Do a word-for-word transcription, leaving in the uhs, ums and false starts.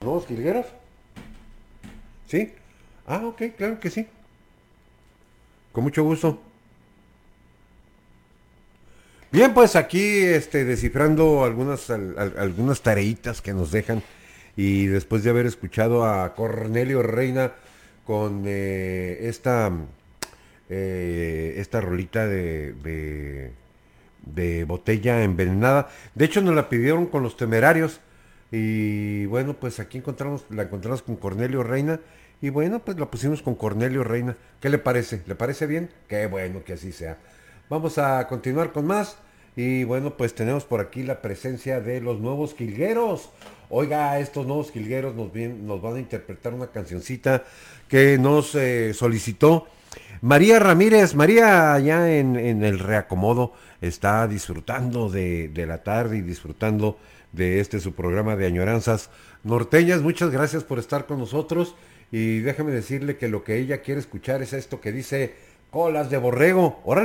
nuevos jilgueros? ¿Sí? Ah, ok, claro que sí. Con mucho gusto. Bien, pues aquí este, descifrando algunas, al- al- algunas tareitas que nos dejan y después de haber escuchado a Cornelio Reina con eh, esta, eh, esta rolita de, de, de botella envenenada. De hecho nos la pidieron con los temerarios y bueno, pues aquí encontramos, la encontramos con Cornelio Reina y bueno, pues la pusimos con Cornelio Reina. ¿Qué le parece? ¿Le parece bien? Qué bueno que así sea. Vamos a continuar con más. Y bueno, pues tenemos por aquí la presencia de los nuevos Quilgueros. Oiga, estos nuevos Quilgueros nos, vien- nos van a interpretar una cancioncita que nos eh, solicitó María Ramírez. María, allá en, en el reacomodo, está disfrutando de, de la tarde y disfrutando de este su programa de añoranzas norteñas. Muchas gracias por estar con nosotros. Y déjame decirle que lo que ella quiere escuchar es esto que dice colas de borrego. Órale.